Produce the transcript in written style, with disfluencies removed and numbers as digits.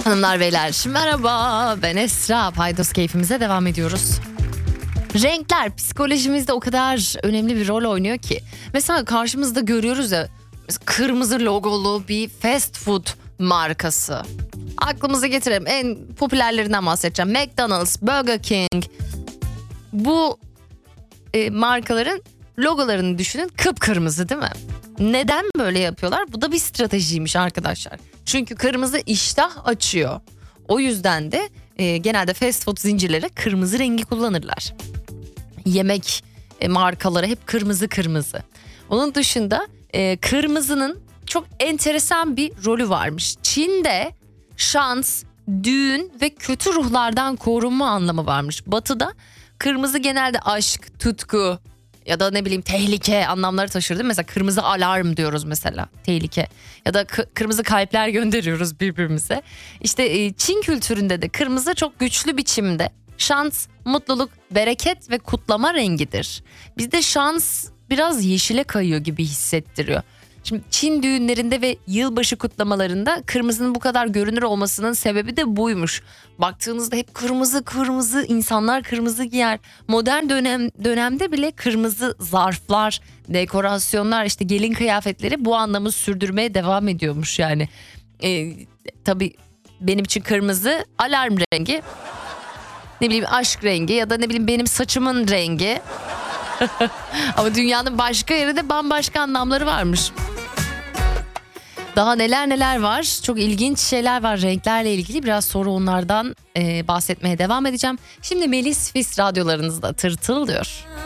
Hanımlar beyler merhaba, ben Esra. Paydos keyfimize devam ediyoruz. Renkler psikolojimizde o kadar önemli bir rol oynuyor ki. Mesela karşımızda görüyoruz ya, kırmızı logolu bir fast food markası. Aklımıza getirelim, en popülerlerinden bahsedeceğim. McDonald's, Burger King. Bu markaların logolarını düşünün, kıpkırmızı değil mi? Neden böyle yapıyorlar? Bu da bir stratejiymiş arkadaşlar. Çünkü kırmızı iştah açıyor. O yüzden de genelde fast food zincirleri kırmızı rengi kullanırlar. Yemek markaları hep kırmızı kırmızı. Onun dışında kırmızının çok enteresan bir rolü varmış. Çin'de şans, düğün ve kötü ruhlardan korunma anlamı varmış. Batı'da kırmızı genelde aşk, tutku ya da ne bileyim tehlike anlamları taşır değil mi? Mesela kırmızı alarm diyoruz mesela, tehlike. Ya da kırmızı kalpler gönderiyoruz birbirimize. İşte Çin kültüründe de kırmızı çok güçlü biçimde şans, mutluluk, bereket ve kutlama rengidir. Bizde şans biraz yeşile kayıyor gibi hissettiriyor. Şimdi Çin düğünlerinde ve yılbaşı kutlamalarında kırmızının bu kadar görünür olmasının sebebi de buymuş. Baktığınızda hep kırmızı kırmızı, insanlar kırmızı giyer. Modern dönemde bile kırmızı zarflar, dekorasyonlar, işte gelin kıyafetleri bu anlamı sürdürmeye devam ediyormuş yani. Tabii benim için kırmızı alarm rengi, ne bileyim aşk rengi ya da ne bileyim benim saçımın rengi. Ama dünyanın başka yerinde bambaşka anlamları varmış. Daha neler var. Çok ilginç şeyler var renklerle ilgili. Biraz sonra onlardan bahsetmeye devam edeceğim. Şimdi Melis Fis radyolarınızda tırtıl diyor.